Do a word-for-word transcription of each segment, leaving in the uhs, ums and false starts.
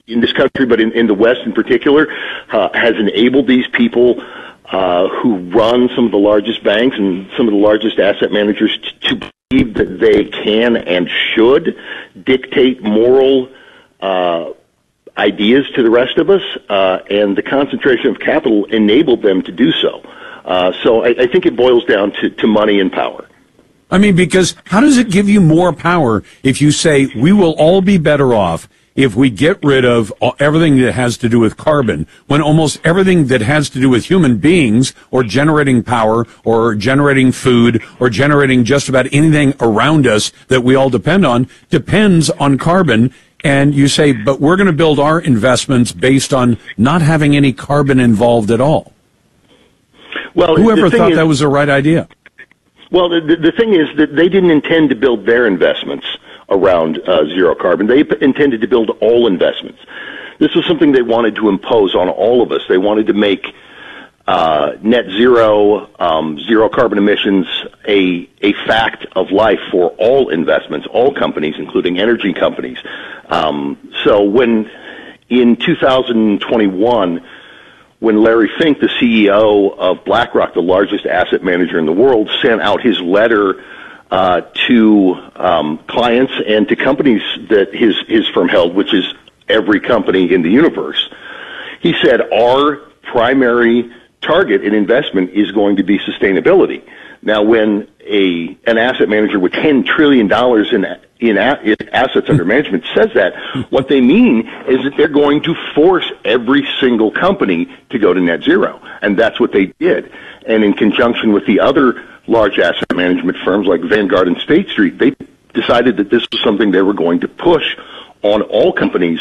in this country, but in, in the West in particular, uh, has enabled these people uh, who run some of the largest banks and some of the largest asset managers t- to believe that they can and should dictate moral uh, ideas to the rest of us, uh, and the concentration of capital enabled them to do so. Uh, so I, I think it boils down to, to money and power. I mean, because how does it give you more power if you say we will all be better off if we get rid of everything that has to do with carbon, when almost everything that has to do with human beings or generating power or generating food or generating just about anything around us that we all depend on depends on carbon? And you say, but we're going to build our investments based on not having any carbon involved at all. Well, whoever thought is, that was the right idea? Well, the, the thing is that they didn't intend to build their investments around uh, zero carbon. They p- intended to build all investments. This was something they wanted to impose on all of us. They wanted to make uh, net zero, um, zero carbon emissions a a fact of life for all investments, all companies, including energy companies. Um, so when in two thousand twenty-one, when Larry Fink, the C E O of BlackRock, the largest asset manager in the world, sent out his letter uh, to um, clients and to companies that his, his firm held, which is every company in the universe, he said, our primary target in investment is going to be sustainability. Now, when a an asset manager with ten trillion dollars in in, a, in assets under management says that, what they mean is that they're going to force every single company to go to net zero. And that's what they did. And in conjunction with the other large asset management firms like Vanguard and State Street, they decided that this was something they were going to push on all companies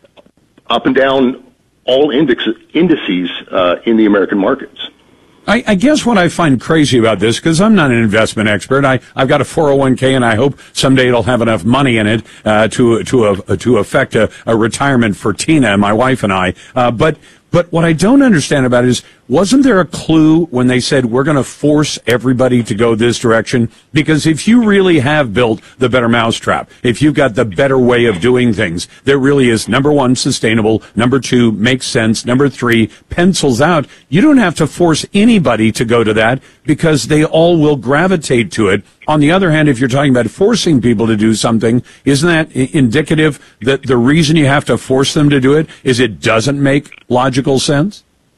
up and down all index, indices uh, in the American markets. I, I guess what I find crazy about this, because I'm not an investment expert, I, I've got a four oh one k, and I hope someday it'll have enough money in it uh, to to uh, to affect a, a retirement for Tina, my wife, and I. Uh, but but what I don't understand about it is, wasn't there a clue when they said we're going to force everybody to go this direction? Because if you really have built the better mousetrap, if you've got the better way of doing things, there really is, number one, sustainable, number two, makes sense, number three, pencils out, you don't have to force anybody to go to that because they all will gravitate to it. On the other hand, if you're talking about forcing people to do something, isn't that indicative that the reason you have to force them to do it is it doesn't make logical sense?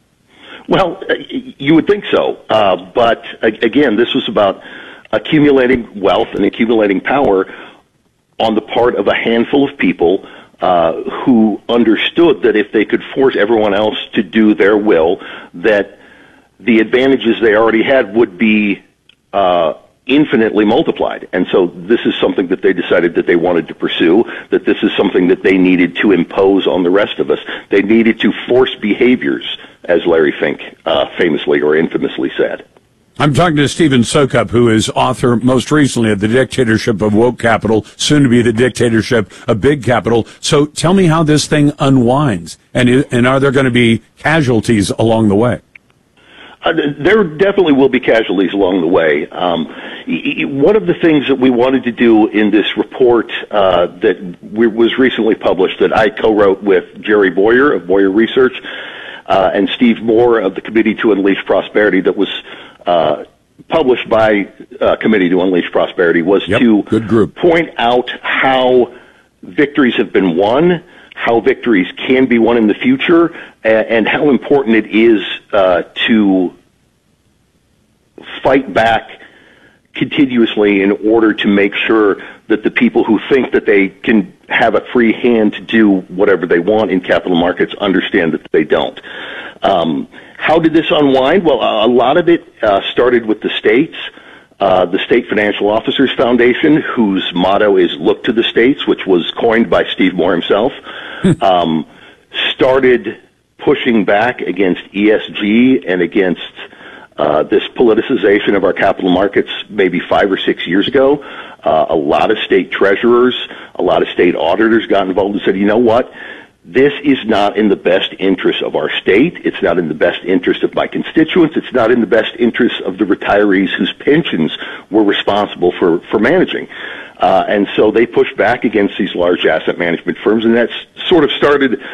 Well, you would think so, uh, but again, this was about accumulating wealth and accumulating power on the part of a handful of people uh, who understood that if they could force everyone else to do their will, that the advantages they already had would be uh, infinitely multiplied. And so this is something that they decided that they wanted to pursue, that this is something that they needed to impose on the rest of us. They needed to force behaviors, as Larry Fink uh, famously or infamously said. I'm talking to Stephen Sokup, who is author most recently of The Dictatorship of Woke Capital, soon to be The Dictatorship of Big Capital. So tell me how this thing unwinds, and, and are there going to be casualties along the way? Uh, there definitely will be casualties along the way. Um, one of the things that we wanted to do in this report uh, that we, was recently published, that I co-wrote with Jerry Boyer of Boyer Research uh, and Steve Moore of the Committee to Unleash Prosperity, that was uh, published by uh, Committee to Unleash Prosperity, was yep, to good group. point out how victories have been won, how victories can be won in the future, and how important it is uh, to fight back continuously in order to make sure that the people who think that they can have a free hand to do whatever they want in capital markets understand that they don't. Um, how did this unwind? Well, a lot of it uh, started with the states. Uh, the State Financial Officers Foundation, whose motto is "Look to the States," which was coined by Steve Moore himself, um, started pushing back against E S G and against uh, this politicization of our capital markets maybe five or six years ago. Uh, a lot of state treasurers, a lot of state auditors got involved and said, you know what? This is not in the best interest of our state. It's not in the best interest of my constituents. It's not in the best interest of the retirees whose pensions we're responsible for, for managing. Uh, and so they pushed back against these large asset management firms, and that's sort of started